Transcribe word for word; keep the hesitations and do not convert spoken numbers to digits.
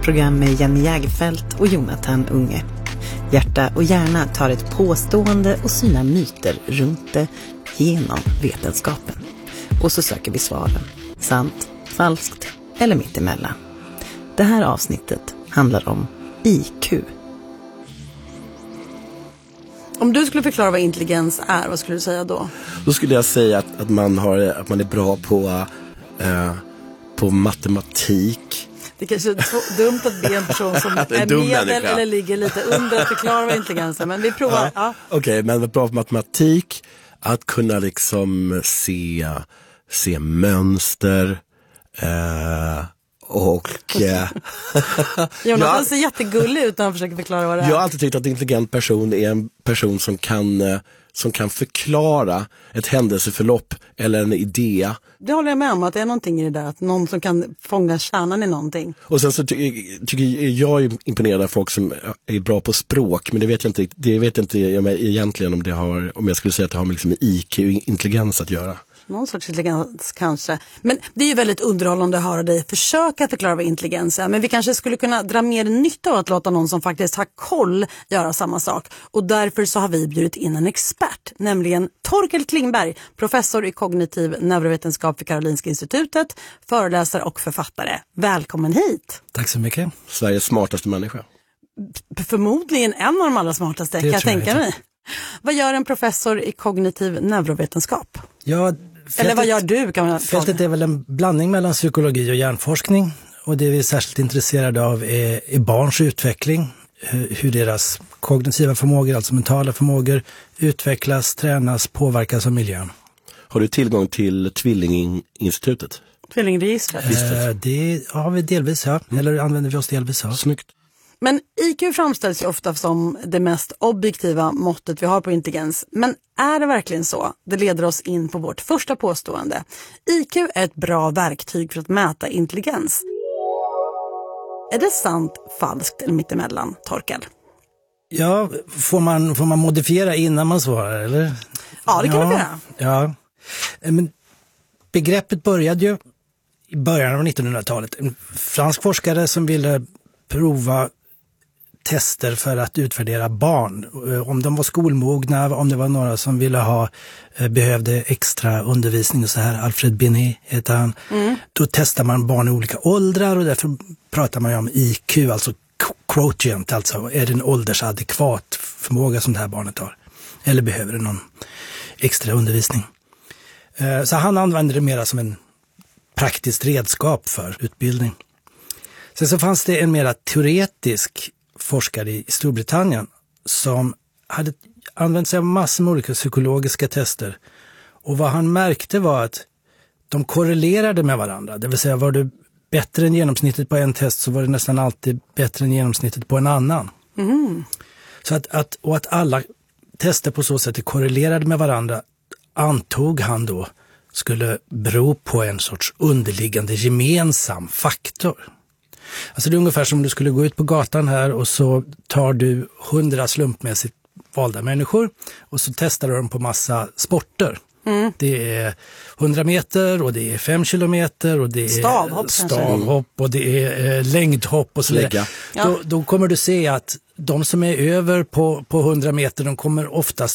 program med Jenny Jägerfelt och Jonathan Unge. Hjärta och hjärna tar ett påstående och synar myter runt det genom vetenskapen. Och så söker vi svaren. Sant, falskt eller mittemellan. Det här avsnittet handlar om I Q. Om du skulle förklara vad intelligens är, vad skulle du säga då? Då skulle jag säga att, att, man, har, att man är bra på, eh, på matematik. Det är kanske är dumt att be en person som är, är medel eller ligger lite under att förklara vad intelligens är, men vi provar. Ja. Ja. Okej, okay, men bra på matematik, att kunna liksom se, se mönster eh, och... Eh, Jonathan ser jättegullig ut när han försöker förklara vad det är. Jag har alltid tyckt att en intelligent person är en person som kan, eh, som kan förklara ett händelseförlopp eller en idé. Det håller jag med om, att det är någonting i det där, att någon som kan fånga kärnan i någonting. Och sen så ty- tycker jag är imponerad av folk som är bra på språk, men det vet jag inte, det vet jag inte jag egentligen om det har, om jag skulle säga att det har med liksom I Q, intelligens att göra. Någon sorts intelligens kanske. Men det är ju väldigt underhållande att höra dig försöka förklara vad intelligens är. Men vi kanske skulle kunna dra mer nytta av att låta någon som faktiskt har koll göra samma sak. Och därför så har vi bjudit in en expert, nämligen Torkel Klingberg, professor i kognitiv neurovetenskap vid Karolinska institutet, föreläsare och författare. Välkommen hit! Tack så mycket. Sveriges smartaste människa. P- förmodligen en av de allra smartaste, kan jag tänka mig. Vad gör en professor i kognitiv neurovetenskap? Ja, fältet, Eller vad gör du? Kan man fältet är väl en blandning mellan psykologi och hjärnforskning. Och det vi är särskilt intresserade av är, är barns utveckling. Hur deras kognitiva förmågor, alltså mentala förmågor, utvecklas, tränas, påverkas av miljön. Har du tillgång till Tvillinginstitutet? Tvillingregistret? Eh, det har vi delvis, ja. Eller använder vi oss delvis, ja. Snyggt. Men I Q framställs ju ofta som det mest objektiva måttet vi har på intelligens. Men är det verkligen så? Det leder oss in på vårt första påstående. I Q är ett bra verktyg för att mäta intelligens. Är det sant, falskt eller mittemellan, Torkel? Ja, får man, får man modifiera innan man svarar, eller? Ja, det kan ja, vi göra. Ja, men begreppet började ju i början av nittonhundratalet. En fransk forskare som ville prova tester för att utvärdera barn. Om de var skolmogna, om det var några som ville ha, behövde extra undervisning och så här. Alfred Binet heter han. Mm. Då testar man barn i olika åldrar och därför pratar man ju om I Q, alltså quotient, alltså är det en åldersadekvat förmåga som det här barnet har. Eller behöver det någon extra undervisning. Så han använder det mera som en praktiskt redskap för utbildning. Sen så fanns det en mera teoretisk forskare i Storbritannien som hade använt sig av massor med olika psykologiska tester. Och vad han märkte var att de korrelerade med varandra. Det vill säga, var du bättre än genomsnittet på en test så var det nästan alltid bättre än genomsnittet på en annan. Mm. Så att, att, och att alla tester på så sätt korrelerade med varandra antog han då skulle bero på en sorts underliggande gemensam faktor. Alltså det är ungefär som om du skulle gå ut på gatan här och så tar du hundra slumpmässigt valda människor och så testar du dem på massa sporter. Mm. Det är hundra meter och det är fem kilometer och det är stavhopp, stavhopp och det är eh, längdhopp och så vidare. Ja. Då, då kommer du se att de som är över på, på hundra meter, de kommer oftast